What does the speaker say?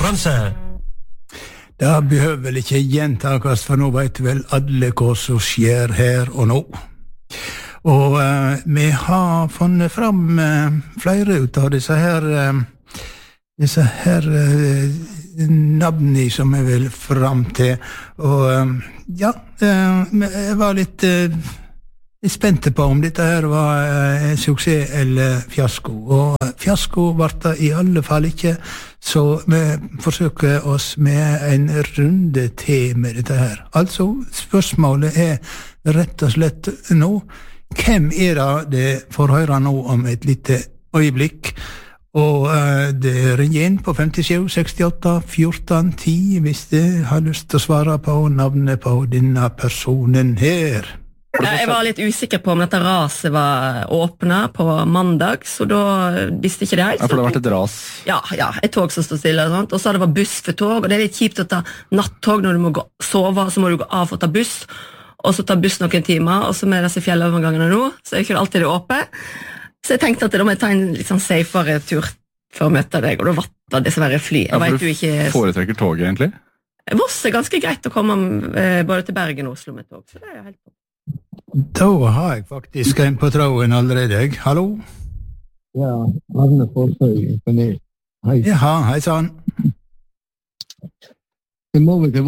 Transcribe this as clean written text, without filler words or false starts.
konkurranse. Det behøver vel ikke gjentakes, for nå vet vel alle hva som skjer her og nå. Og vi har funnet fram flere ut av disse her navnene som vi vil fram til. Og ja, jeg var litt spente på om dette her var suksess eller fiasko. Og fiasko var det i alle fall ikke, så vi forsøker oss med en runde til med dette her. Altså, spørsmålet rett og slett nå, hvem det får høre nå om et lite øyeblikk? Og det ringer inn på 57 68 14 10 hvis du har lyst til å svare på navnet på denne personen her. Jeg var litt usikker på om dette raset var åpnet på mandag, så da visste ikke det helt. Ja, for det har vært et ras. Ja, et tog som stod stille, og så det var buss for tog, og det litt kjipt å ta nattog når du må sove, så må du gå av og ta buss, og så ta buss noen timer, og så med disse fjellovergangene nå, så ikke alltid det åpent. Så jeg tenkte at da må jeg ta en litt sånn safere tur for å møte deg, og da var det dessverre fly. Ja, for du foretrekker toget egentlig? Voss ganske greit å komme både til Bergen og Oslo med tog, så det jo helt på. Da har jeg faktisk en på tråden allerede. Hallo? Ja, Arne Forsøy. Hei. Jaha, hei sann. Det må vi til